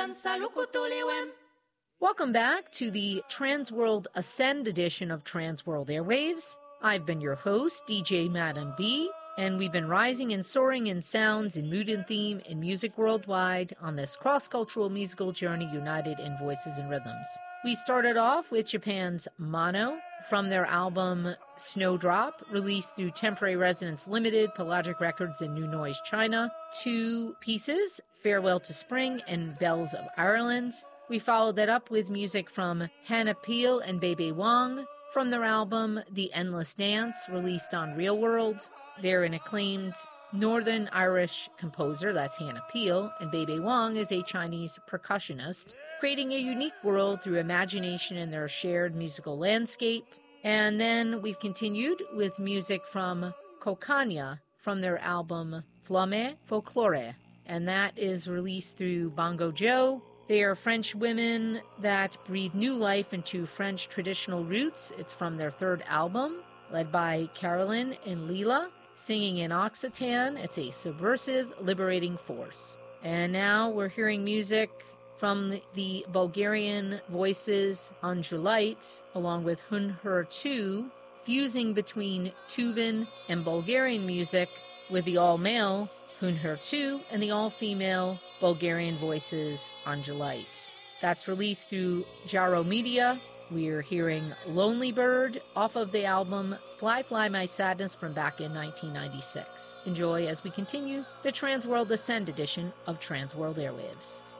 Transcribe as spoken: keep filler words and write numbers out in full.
Welcome back to the Transworld Ascend edition of Transworld Airwaves. I've been your host, D J Madam B, and we've been rising and soaring in sounds, in mood and theme, in music worldwide on this cross-cultural musical journey united in voices and rhythms. We started off with Japan's Mono from their album Snowdrop, released through Temporary Residence Limited, Pelagic Records, and New Noise China. Two pieces, Farewell to Spring and Bells of Ireland. We followed that up with music from Hannah Peel and Bebe Wong from their album The Endless Dance, released on Real World. They're an acclaimed Northern Irish composer, that's Hannah Peel, and Bebe Wong is a Chinese percussionist, creating a unique world through imagination in their shared musical landscape. And then we've continued with music from Kokanya from their album Flamme Folklore, and that is released through Bongo Joe. They are French women that breathe new life into French traditional roots. It's from their third album, led by Caroline and Lila, singing in Occitan. It's a subversive, liberating force. And now we're hearing music from the Bulgarian voices Anjulite, along with Hunher two, fusing between Tuvan and Bulgarian music with the all-male Hunher two and the all-female Bulgarian voices Anjulite. That's released through Jaro Media. We're hearing Lonely Bird off of the album Fly Fly My Sadness from back in nineteen ninety-six. Enjoy as we continue the Transworld Ascend edition of Transworld Airwaves.